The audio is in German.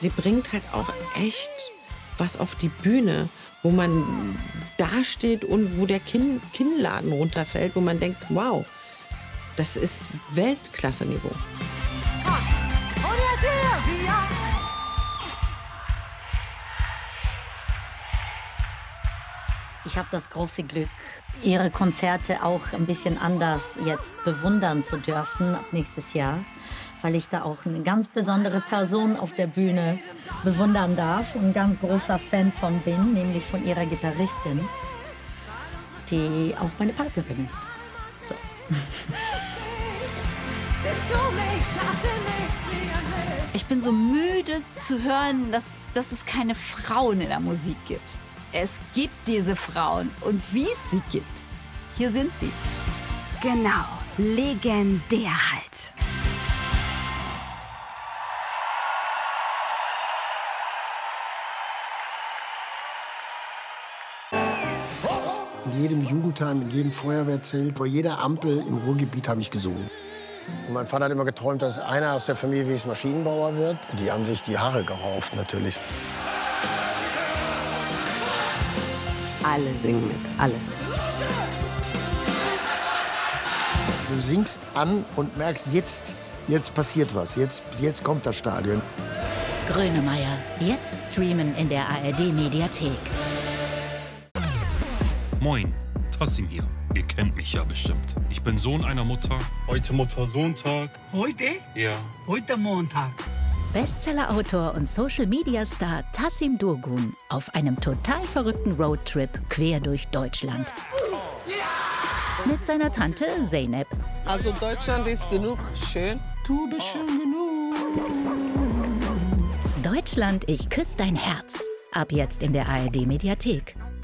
die bringt halt auch echt was auf die Bühne, wo man dasteht und wo der Kinnladen runterfällt, wo man denkt, wow, das ist Weltklasse-Niveau. Ich habe das große Glück, ihre Konzerte auch ein bisschen anders jetzt bewundern zu dürfen ab nächstes Jahr, weil ich da auch eine ganz besondere Person auf der Bühne bewundern darf und ein ganz großer Fan von bin, nämlich von ihrer Gitarristin, die auch meine Partnerin ist. So. Ich bin so müde zu hören, dass es keine Frauen in der Musik gibt. Es gibt diese Frauen und wie es sie gibt. Hier sind sie. Genau, legendär halt. In jedem Jugendheim, in jedem Feuerwehrzelt, vor jeder Ampel im Ruhrgebiet habe ich gesungen. Und mein Vater hat immer geträumt, dass einer aus der Familie wie Maschinenbauer wird. Und die haben sich die Haare gerauft, natürlich. Alle singen mit, alle. Du singst an und merkst, jetzt passiert was, jetzt kommt das Stadion. Grönemeyer, jetzt streamen in der ARD-Mediathek. Moin, Tassim hier. Ihr kennt mich ja bestimmt. Ich bin Sohn einer Mutter. Heute Mutter-Sohn-Tag. Heute? Ja. Heute Montag. Bestseller-Autor und Social-Media-Star Tassim Durgun auf einem total verrückten Roadtrip quer durch Deutschland. Mit seiner Tante Zeynep. Also Deutschland ist genug schön. Du bist schön genug. Deutschland, ich küsse dein Herz. Ab jetzt in der ARD-Mediathek.